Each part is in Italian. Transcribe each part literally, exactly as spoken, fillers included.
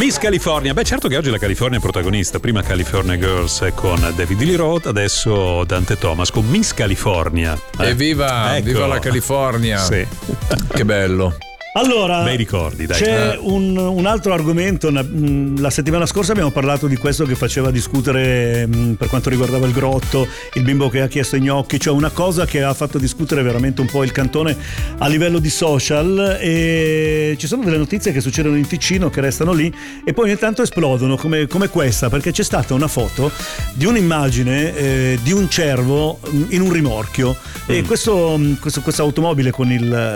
Miss California, beh certo che oggi la California è protagonista, prima California Girls con David Lee Roth, adesso Dante Thomas con Miss California. Eh? Evviva, ecco. Viva la California! Sì. Che bello. Allora, bei ricordi, dai. C'è un, un altro argomento. La settimana scorsa abbiamo parlato di questo che faceva discutere per quanto riguardava il grotto, il bimbo che ha chiesto i gnocchi, cioè una cosa che ha fatto discutere veramente un po' il cantone a livello di social, e ci sono delle notizie che succedono in Ticino che restano lì e poi ogni tanto esplodono come, come questa, perché c'è stata una foto di un'immagine eh, di un cervo in un rimorchio mm. e questo, questo, questa automobile con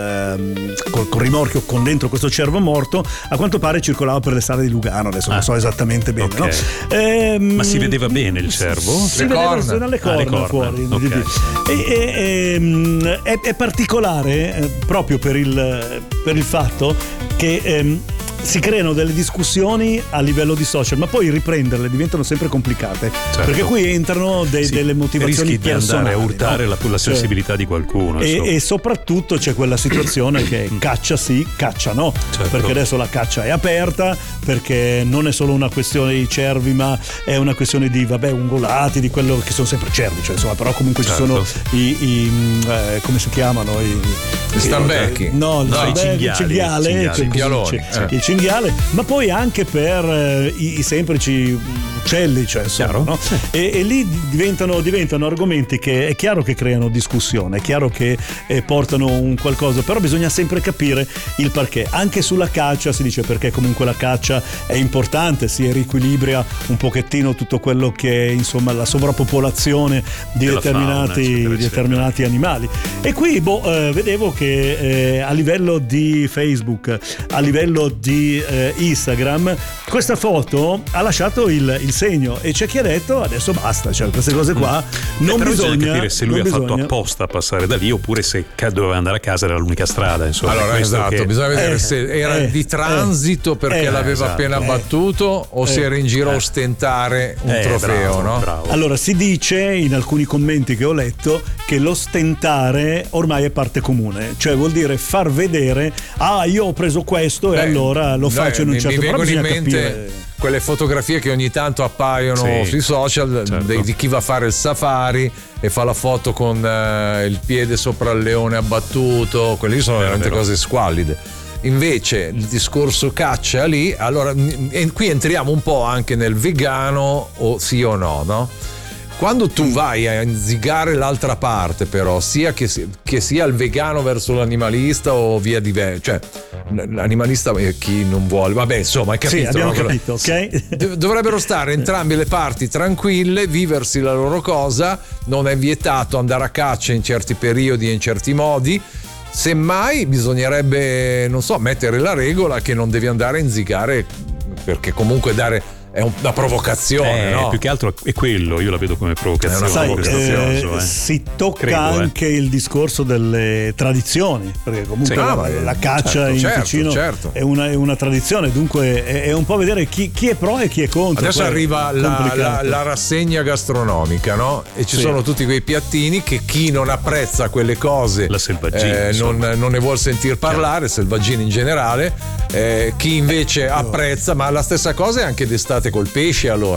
il col, col rimorchio con dentro questo cervo morto a quanto pare circolava per le strade di Lugano, adesso ah. non so esattamente bene, okay. no? ehm, ma si vedeva bene il cervo? Si le vedeva corna. le corna, ah, le corna fuori, okay. e, e, e, è, è particolare eh, proprio per il, per il fatto che ehm, si creano delle discussioni a livello di social, ma poi riprenderle diventano sempre complicate, certo. perché qui entrano de- sì, delle motivazioni rischi personali, di andare a urtare no? la, la sensibilità cioè, di qualcuno e, e soprattutto c'è quella situazione che caccia sì, caccia no, certo. perché adesso la caccia è aperta, perché non è solo una questione di cervi, ma è una questione di vabbè ungulati, di quello che sono sempre cervi, cioè, insomma, però comunque certo. ci sono i, i eh, come si chiamano i, i stambecchi, i, no, no i cinghiali, il cinghiale, cinghiali, cinghialoni, eh. il cinghiale, ma poi anche per eh, i, i semplici uccelli, cioè insomma, no? sì. e, e lì diventano, diventano argomenti che è chiaro che creano discussione, è chiaro che eh, portano un qualcosa, però bisogna sempre capire il perché. Anche sulla caccia si dice perché comunque la caccia è importante, si riequilibria un pochettino tutto quello che è insomma la sovrappopolazione di determinati, fauna, di determinati animali. E qui boh, eh, vedevo che eh, a livello di Facebook, a livello di eh, Instagram, questa foto ha lasciato il, il segno e c'è chi ha detto adesso basta, cioè queste cose qua mm. non Beh, bisogna bisogna capire se lui ha bisogna. fatto apposta a passare da lì oppure se doveva andare a casa, era l'unica strada, insomma. Allora esatto, che... bisogna vedere eh, se era eh, di transito eh, perché eh, l'aveva esatto, appena eh, battuto o eh, se era in giro eh. a ostentare un eh, trofeo, bravo, no? Bravo. Allora si dice in alcuni commenti che ho letto che l'ostentare ormai è parte comune, cioè vuol dire far vedere ah io ho preso questo Beh, e allora lo faccio in un certo modo. Mi vengono in mente capire... quelle fotografie che ogni tanto appaiono sì, sui social, certo. di, di chi va a fare il safari e fa la foto con uh, il piede sopra il leone abbattuto, quelle sono vero, veramente vero. cose squallide. Invece il discorso caccia lì, allora e qui entriamo un po' anche nel vegano o sì o no, no? Quando tu vai a inzigare l'altra parte, però, sia che, che sia il vegano verso l'animalista o via diversa, cioè l'animalista e chi non vuole, vabbè, insomma, hai capito? Sì, abbiamo no? capito, ok? Dovrebbero stare entrambe le parti tranquille, viversi la loro cosa, non è vietato andare a caccia in certi periodi e in certi modi. Semmai bisognerebbe, non so, mettere la regola che non devi andare a inzigare, perché comunque dare è una provocazione, eh, no? Più che altro è quello, io la vedo come provocazione. Sai, eh, eh, si tocca Credo, anche eh. il discorso delle tradizioni, perché comunque sì, la, ah, la caccia certo, in certo, Ticino certo. È, una, è una tradizione, dunque è, è un po' vedere chi, chi è pro e chi è contro. Adesso poi arriva la, la, la rassegna gastronomica, no? E ci sì. sono tutti quei piattini che chi non apprezza quelle cose, la selvaggina, eh, non, non ne vuol sentir parlare, selvaggina in generale, eh, chi invece apprezza, ma la stessa cosa è anche d'estate col pesce, allora.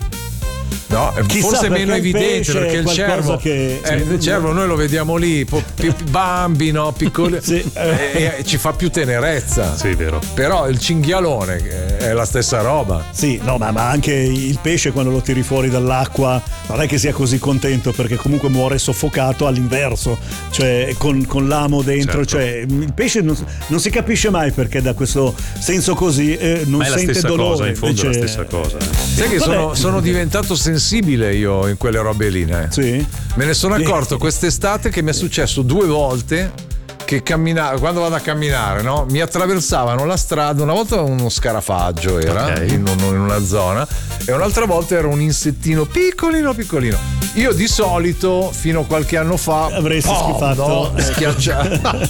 No, Chissà, forse meno evidente perché il cervo, che... eh, il cervo noi lo vediamo lì, po- più bambi, no, piccoli, sì. e, e ci fa più tenerezza. Sì, vero. Però il cinghialone è la stessa roba. Sì, no, ma, ma anche il pesce quando lo tiri fuori dall'acqua non è che sia così contento, perché comunque muore soffocato all'inverso, cioè con, con l'amo dentro, certo. Cioè il pesce non, non si capisce mai perché da questo senso così eh, non ma è sente la stessa dolore. Cosa, in fondo invece... è la stessa cosa. Sai che sono, sono diventato sensibile io in quelle robe lì, eh. Sì. Me ne sono accorto quest'estate che mi è successo due volte che camminare, quando vado a camminare, no? Mi attraversavano la strada, una volta uno scarafaggio era okay. in, un, in una zona e un'altra volta era un insettino piccolino piccolino. Io di solito fino a qualche anno fa avresti oh, schifato no, schiacciato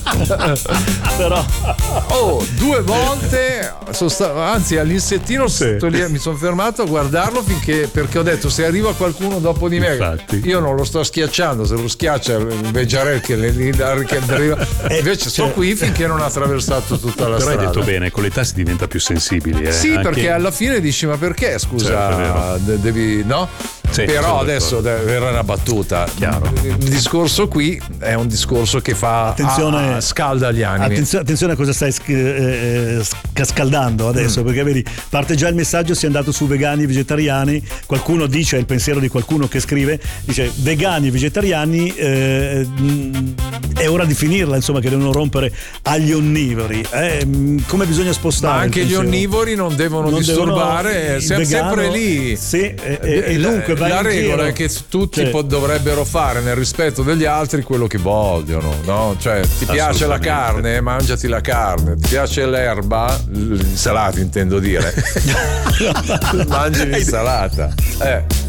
però oh due volte sono stato, anzi all'insettino sì. lì, mi sono fermato a guardarlo finché, perché ho detto se arriva qualcuno dopo di me, infatti. Io non lo sto schiacciando, se lo schiaccia il Veggiarel che, che arriva Eh, Invece sto cioè, qui finché non ha attraversato tutta la però strada. Però hai detto bene, con l'età si diventa più sensibili. Eh? Sì, Anche... perché alla fine dici ma perché scusa, certo, de- devi no? Sì, però adesso era una battuta. Chiaro. Il discorso qui è un discorso che fa attenzione, ah, scalda gli animi. Attenzione, attenzione a cosa stai sc- eh, scaldando adesso, mm. perché vedi, parte già il messaggio, si è andato su vegani e vegetariani, qualcuno dice, è il pensiero di qualcuno che scrive, dice vegani e vegetariani eh, è ora di finirla, insomma, che devono rompere agli onnivori. Eh, come bisogna spostare? Ma anche gli onnivori non devono non disturbare, devono, siamo vegano, sempre lì. Sì, e, e, e dunque la regola giro. è che tutti cioè, po- dovrebbero fare nel rispetto degli altri quello che vogliono, no? Cioè, ti piace la carne, mangiati la carne, ti piace l'erba, l'insalata intendo dire, mangi l'insalata. Eh.